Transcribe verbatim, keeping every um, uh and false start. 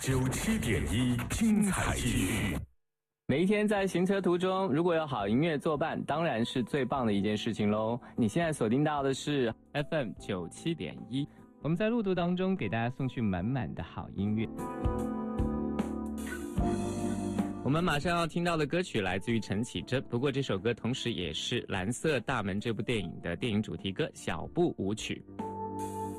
九七点一精彩继续。 每一天在行车途中，如果有好音乐作伴，当然是最棒的一件事情咯。你现在锁定到的是 F M 九七点一，我们在路途当中给大家送去满满的好音乐。我们马上要听到的歌曲来自于陈绮贞，不过这首歌同时也是《蓝色大门》这部电影的电影主题歌《小步舞曲》。